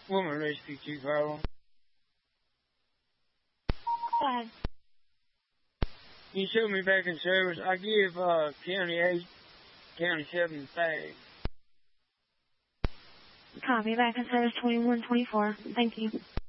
Woman Rescue 251. Go ahead. You showed me back in service. I give County 8, County 7 tag. Copy. Back in service 2124. Thank you.